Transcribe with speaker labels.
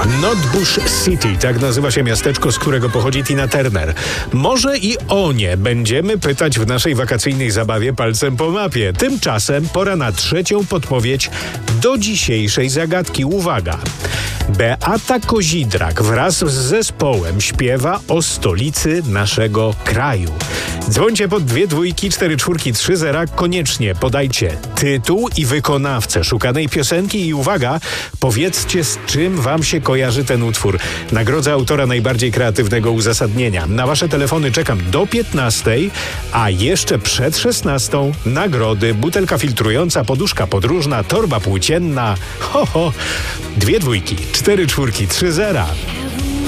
Speaker 1: Notbush City, tak nazywa się miasteczko, z którego pochodzi Tina Turner. Może i o nie będziemy pytać w naszej wakacyjnej zabawie palcem po mapie. Tymczasem pora na trzecią podpowiedź do dzisiejszej zagadki. Uwaga! Beata Kozidrak wraz z zespołem śpiewa o stolicy naszego kraju. Dzwońcie pod 2 dwójki 4 czwórki 3 zera. Koniecznie podajcie tytuł i wykonawcę szukanej piosenki i uwaga, powiedzcie, z czym wam się kojarzy ten utwór. Nagrodzę autora najbardziej kreatywnego uzasadnienia. Na wasze telefony czekam do 15, a jeszcze przed 16 nagrody: butelka filtrująca, poduszka podróżna, torba płócienna. 2 dwójki 4 czwórki 3 zera.